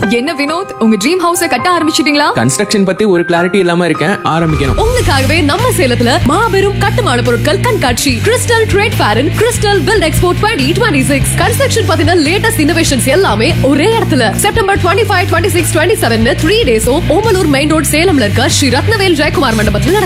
என்ன வினோத், உங்க ட்ரீம் ஹவுஸ கட்ட ஆரம்பிச்சிட்டீங்களா? கன்ஸ்ட்ரக்ஷன் பத்தி ஒரு கிளாரிட்டி இல்லாம இருக்கேன், ஆரம்பிக்கணும். உங்களுக்காகவே நம்ம சேலத்துல மாபெரும் கட்டுமான பொருட்கள் கண்காட்சி crystal trade ஃபேரன் crystal build expo 2026 construction பத்தின லேட்டஸ்ட் இன்னோவேஷன்ஸ் எல்லாமே ஒரே இடத்துல செப்டம்பர் 25, 26, 27 3 டேஸும் ஓமலூர் மெயின் ரோட் சேலம்ல இருக்க ஸ்ரீ ரத்னவேல் ஜெயக்குமார் மண்டபத்துல